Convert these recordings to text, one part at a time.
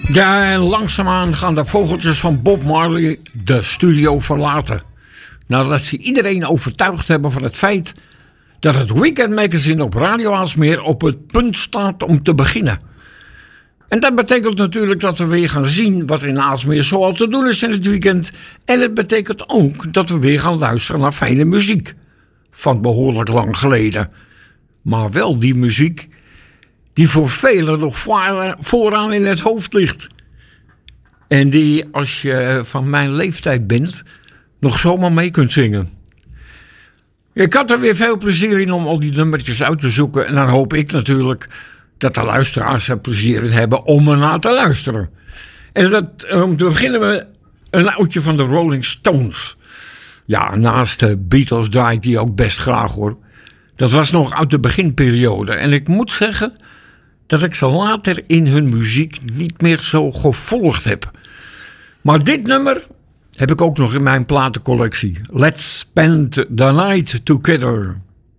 Ja, en langzaamaan gaan de vogeltjes van Bob Marley de studio verlaten. Nadat ze iedereen overtuigd hebben van het feit dat het Weekend Magazine op Radio Aalsmeer op het punt staat om te beginnen. En dat betekent natuurlijk dat we weer gaan zien wat er in Aalsmeer zoal te doen is in het weekend. En het betekent ook dat we weer gaan luisteren naar fijne muziek. Van behoorlijk lang geleden. Maar wel die muziek die voor velen nog vooraan in het hoofd ligt. En die, als je van mijn leeftijd bent, nog zomaar mee kunt zingen. Ik had er weer veel plezier in om al die nummertjes uit te zoeken. En dan hoop ik natuurlijk dat de luisteraars er plezier in hebben om ernaar te luisteren. En om te beginnen we een oudje van de Rolling Stones. Ja, naast de Beatles draai ik die ook best graag hoor. Dat was nog uit de beginperiode. En ik moet zeggen dat ik ze later in hun muziek niet meer zo gevolgd heb. Maar dit nummer heb ik ook nog in mijn platencollectie. Let's Spend the Night Together.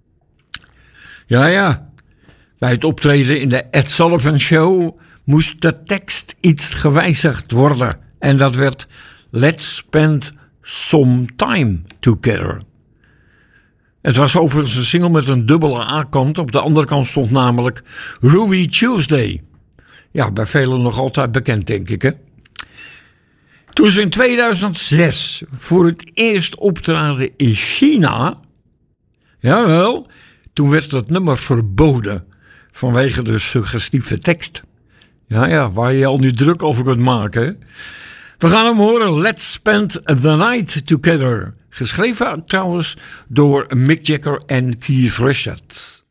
Ja. Bij het optreden in de Ed Sullivan Show moest de tekst iets gewijzigd worden. En dat werd Let's Spend Some Time Together. Het was overigens een single met een dubbele A-kant. Op de andere kant stond namelijk Ruby Tuesday. Ja, bij velen nog altijd bekend, denk ik, hè? Toen ze in 2006 voor het eerst optraden in China, jawel, toen werd dat nummer verboden vanwege de suggestieve tekst. Ja, waar je al nu druk over kunt maken, hè? We gaan hem horen, Let's Spend the Night Together. Geschreven trouwens door Mick Jagger en Keith Richards.